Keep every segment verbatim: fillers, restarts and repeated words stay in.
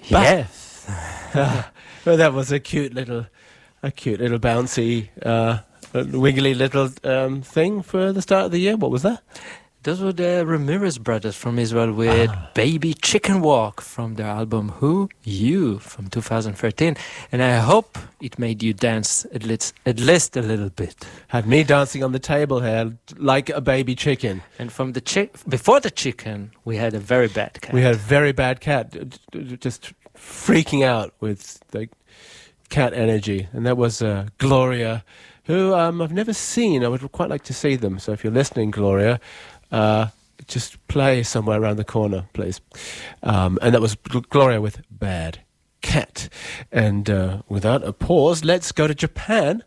Yes. Well, that was a cute little, a cute little bouncy, uh, wiggly little um, thing for the start of the year. What was that? Those were the Ramirez brothers from Israel with ah. Baby Chicken Walk from their album Who You from two thousand thirteen. And I hope it made you dance at least, at least a little bit. Had me dancing on the table here like a baby chicken. And from the chi- before the chicken, we had a very bad cat. We had a very bad cat, just freaking out with the cat energy. And that was uh, Gloria, who um, I've never seen. I would quite like to see them. So if you're listening, Gloria, Uh, just play somewhere around the corner, please. Um, and that was Gloria with Bad Cat. And uh, without a pause, let's go to Japan.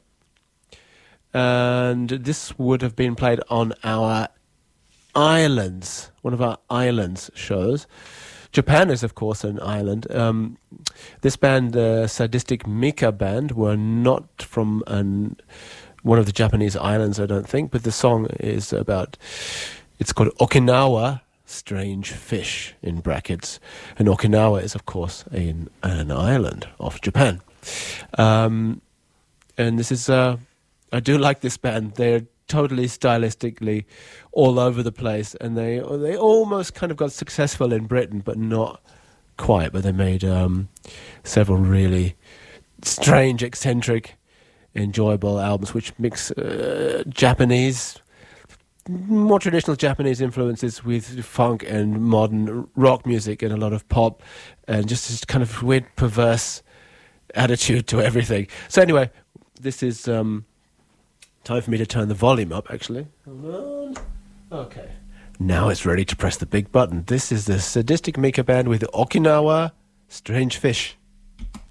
And this would have been played on our Islands, one of our Islands shows. Japan is, of course, an island. Um, this band, the uh, Sadistic Mika Band, were not from an, one of the Japanese islands, I don't think, but the song is about... It's called Okinawa Strange Fish, in brackets. And Okinawa is, of course, an, an island off Japan. Um, and this is... Uh, I do like this band. They're totally stylistically all over the place. And they they almost kind of got successful in Britain, but not quite. But they made um, several really strange, eccentric, enjoyable albums, which mix uh, Japanese... more traditional Japanese influences with funk and modern rock music and a lot of pop and just this kind of weird, perverse attitude to everything. So anyway, this is um, time for me to turn the volume up, actually. Hold on. Okay. Now it's ready to press the big button. This is the Sadistic Mika Band with Okinawa Strange Fish.